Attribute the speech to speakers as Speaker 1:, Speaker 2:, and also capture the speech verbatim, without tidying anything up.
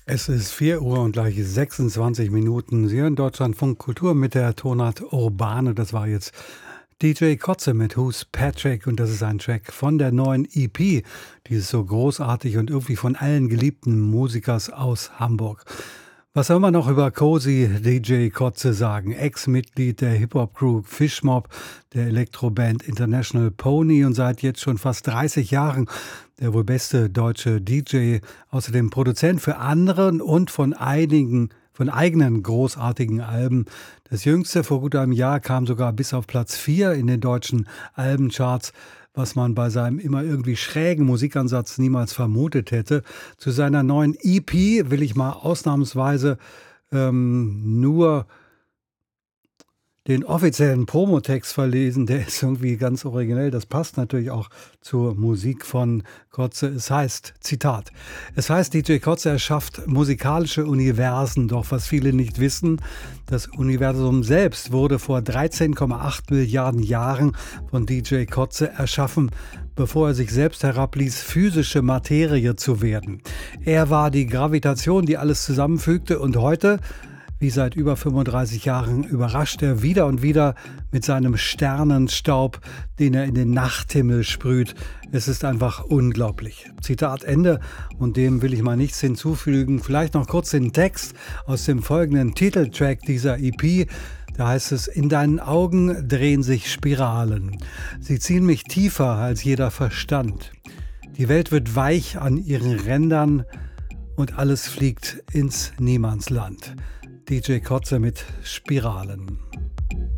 Speaker 1: Es ist vier Uhr und gleich sechsundzwanzig Minuten. Sie hören Deutschlandfunk Kultur mit der Tonart Urbane. Das war jetzt D J Kotze mit Who's Patrick und das ist ein Track von der neuen E P. Die ist so großartig und irgendwie von allen geliebten Musikers aus Hamburg. Was soll man noch über Cozy D J Kotze sagen? Ex-Mitglied der Hip-Hop-Crew Fishmob, der Elektroband International Pony und seit jetzt schon fast dreißig Jahren der wohl beste deutsche D J, außerdem Produzent für anderen und von einigen, von eigenen großartigen Alben. Das jüngste vor gut einem Jahr kam sogar bis auf Platz vier in den deutschen Albencharts, was man bei seinem immer irgendwie schrägen Musikansatz niemals vermutet hätte. Zu seiner neuen E P will ich mal ausnahmsweise ähm, nur den offiziellen Promotext verlesen, der ist irgendwie ganz originell. Das passt natürlich auch zur Musik von Kotze. Es heißt, Zitat, es heißt, D J Kotze erschafft musikalische Universen, doch was viele nicht wissen, das Universum selbst wurde vor dreizehn Komma acht Milliarden Jahren von D J Kotze erschaffen, bevor er sich selbst herabließ, physische Materie zu werden. Er war die Gravitation, die alles zusammenfügte und heute, wie seit über fünfunddreißig Jahren, überrascht er wieder und wieder mit seinem Sternenstaub, den er in den Nachthimmel sprüht. Es ist einfach unglaublich. Zitat Ende. Und dem will ich mal nichts hinzufügen. Vielleicht noch kurz den Text aus dem folgenden Titeltrack dieser E P. Da heißt es, in deinen Augen drehen sich Spiralen. Sie ziehen mich tiefer als jeder Verstand. Die Welt wird weich an ihren Rändern und alles fliegt ins Niemandsland. D J Kotze mit Spiralen.